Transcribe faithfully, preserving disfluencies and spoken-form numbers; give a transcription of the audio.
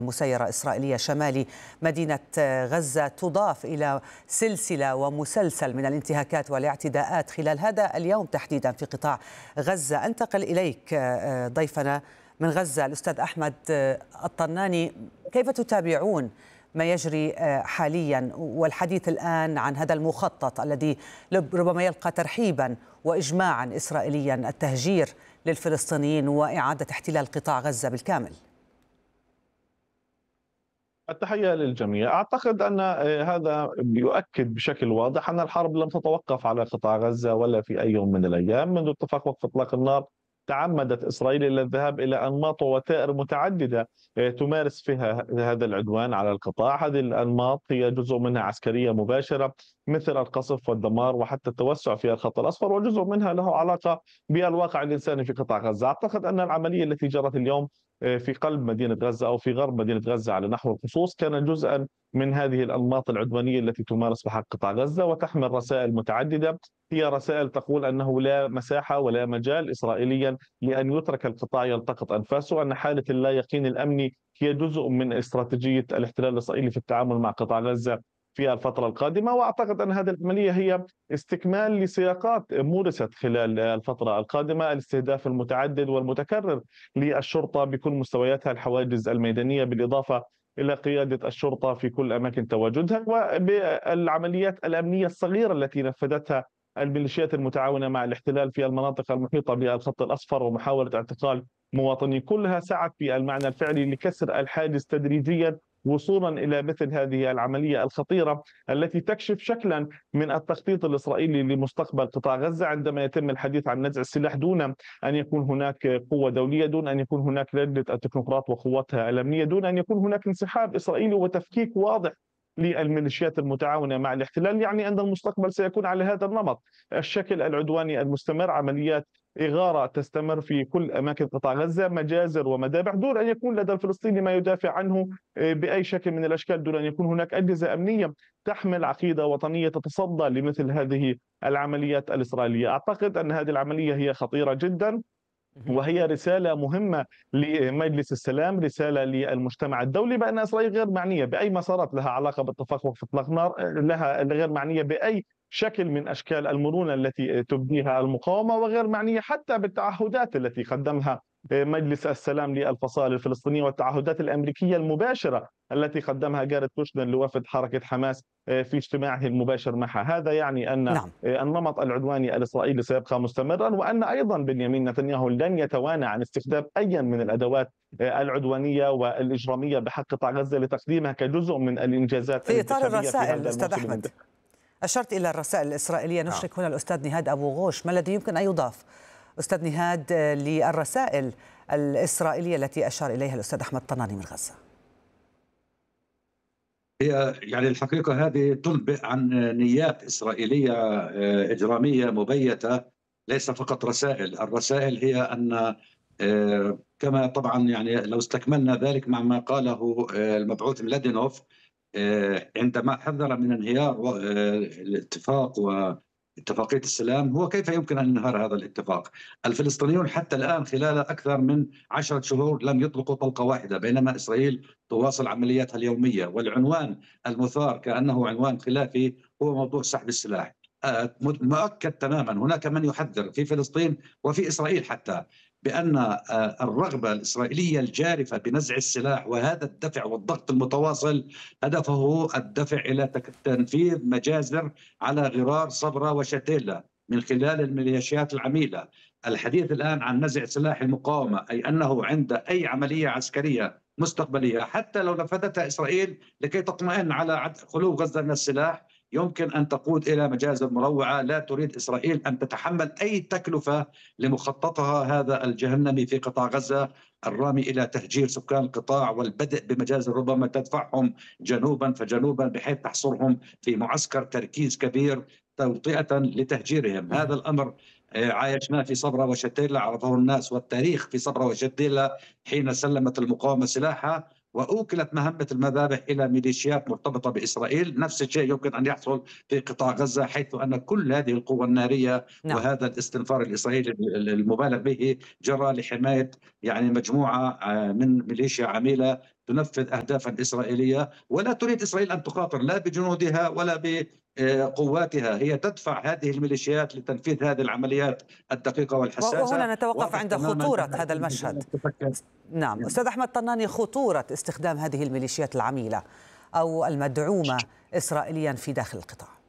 مسيرة إسرائيلية شمال مدينة غزة تضاف إلى سلسلة ومسلسل من الانتهاكات والاعتداءات خلال هذا اليوم تحديدا في قطاع غزة. أنتقل إليك ضيفنا من غزة الأستاذ أحمد الطناني، كيف تتابعون ما يجري حاليا والحديث الآن عن هذا المخطط الذي ربما يلقى ترحيبا وإجماعا إسرائيليا، التهجير للفلسطينيين وإعادة احتلال قطاع غزة بالكامل؟ التحية للجميع. أعتقد أن هذا يؤكد بشكل واضح أن الحرب لم تتوقف على قطاع غزة ولا في أي يوم من الأيام. منذ اتفاق وقف إطلاق النار تعمدت إسرائيل إلى الذهاب إلى أنماط ووتائر متعددة تمارس فيها هذا العدوان على القطاع. هذه الأنماط هي جزء منها عسكرية مباشرة مثل القصف والدمار وحتى التوسع في الخط الأصفر، وجزء منها له علاقة بالواقع الإنساني في قطاع غزة. أعتقد أن العملية التي جرت اليوم في قلب مدينة غزة أو في غرب مدينة غزة على نحو الخصوص كان جزءا من هذه الأنماط العدوانية التي تمارس بحق قطاع غزة، وتحمل رسائل متعددة. هي رسائل تقول أنه لا مساحة ولا مجال إسرائيليا لأن يترك القطاع يلتقط أنفاسه، أن حالة اللا يقين الأمني هي جزء من استراتيجية الاحتلال الإسرائيلي في التعامل مع قطاع غزة في الفترة القادمة. وأعتقد أن هذه العملية هي استكمال لسياقات مورست خلال الفترة القادمة، الاستهداف المتعدد والمتكرر للشرطة بكل مستوياتها، الحواجز الميدانية، بالإضافة إلى قيادة الشرطة في كل أماكن تواجدها، وبالعمليات الأمنية الصغيرة التي نفذتها الميليشيات المتعاونة مع الاحتلال في المناطق المحيطة بالخط الأصفر ومحاولة اعتقال مواطني، كلها سعت في المعنى الفعلي لكسر الحاجز تدريجيا وصولا إلى مثل هذه العملية الخطيرة التي تكشف شكلا من التخطيط الإسرائيلي لمستقبل قطاع غزة، عندما يتم الحديث عن نزع السلاح دون أن يكون هناك قوة دولية، دون أن يكون هناك لجنة التكنوقراط وقواتها الأمنية، دون أن يكون هناك انسحاب إسرائيلي وتفكيك واضح للميليشيات المتعاونة مع الاحتلال. يعني أن المستقبل سيكون على هذا النمط، الشكل العدواني المستمر، عمليات إغارة تستمر في كل أماكن قطاع غزة، مجازر ومذابح، دون أن يكون لدى الفلسطيني ما يدافع عنه بأي شكل من الأشكال، دون أن يكون هناك أجهزة أمنية تحمل عقيدة وطنية تتصدى لمثل هذه العمليات الإسرائيلية. أعتقد أن هذه العملية هي خطيرة جدا، وهي رسالة مهمة لمجلس السلام، رسالة للمجتمع الدولي بأن إسرائيل غير معنية بأي مسارات لها علاقة باتفاق وقف إطلاق النار، لها غير معنية بأي شكل من أشكال المرونة التي تبديها المقاومة، وغير معنية حتى بالتعهدات التي قدمها مجلس السلام للفصائل الفلسطينية والتعهدات الأمريكية المباشرة التي قدمها جاريت كوشنر لوفد حركة حماس في اجتماعه المباشر معها. هذا يعني أن نعم. النمط العدواني الإسرائيلي سيبقى مستمرا، وأن أيضا بنيامين نتنياهو لن يتوانى عن استخدام أي من الأدوات العدوانية والإجرامية بحق قطاع غزة لتقديمها كجزء من الإنجازات في إطار الانتخابية في الرسائل هذا أستاذ الموسم. أحمد، أشرت إلى الرسائل الإسرائيلية، نشرك هنا الأستاذ نهاد أبو غوش، ما الذي يمكن أن يضاف أستاذ نهاد للرسائل الإسرائيلية التي أشار إليها الأستاذ أحمد الطناني من غزة؟ هي يعني الحقيقة هذه تنبئ عن نيات إسرائيلية إجرامية مبيتة، ليس فقط رسائل. الرسائل هي أن كما طبعا يعني لو استكملنا ذلك مع ما قاله المبعوث ميلادينوف عندما حذر من انهيار الاتفاق واتفاقية السلام، هو كيف يمكن أن ينهار هذا الاتفاق؟ الفلسطينيون حتى الآن خلال أكثر من عشرة شهور لم يطلقوا طلقة واحدة، بينما إسرائيل تواصل عملياتها اليومية، والعنوان المثار كأنه عنوان خلافي هو موضوع سحب السلاح. مؤكد تماما هناك من يحذر في فلسطين وفي إسرائيل حتى بأن الرغبة الإسرائيلية الجارفة بنزع السلاح وهذا الدفع والضغط المتواصل هدفه الدفع إلى تنفيذ مجازر على غرار صبرا وشتيلا من خلال الميليشيات العميلة. الحديث الآن عن نزع سلاح المقاومة، أي أنه عند أي عملية عسكرية مستقبلية حتى لو نفذتها إسرائيل لكي تطمئن على خلو غزة من السلاح، يمكن أن تقود إلى مجازر مروعة. لا تريد إسرائيل أن تتحمل أي تكلفة لمخططها هذا الجهنمي في قطاع غزة، الرامي إلى تهجير سكان القطاع والبدء بمجازر ربما تدفعهم جنوبا فجنوبا بحيث تحصرهم في معسكر تركيز كبير توطئة لتهجيرهم. هذا الأمر عايشناه في صبرا وشتيلا، عرفه الناس والتاريخ في صبرا وشتيلا حين سلمت المقاومة سلاحها وأوكلت مهمة المذابح إلى ميليشيات مرتبطة بإسرائيل. نفس الشيء يمكن أن يحصل في قطاع غزة، حيث أن كل هذه القوة النارية نعم. وهذا الاستنفار الإسرائيلي المبالغ به جرى لحماية يعني مجموعة من ميليشيا عميلة تنفذ أهدافا إسرائيلية، ولا تريد إسرائيل أن تخاطر لا بجنودها ولا بقواتها. هي تدفع هذه الميليشيات لتنفيذ هذه العمليات الدقيقة والحساسة. وهنا نتوقف عند خطورة هذا المشهد. نعم أستاذ أحمد طناني، خطورة استخدام هذه الميليشيات العميلة أو المدعومة إسرائيليا في داخل القطاع.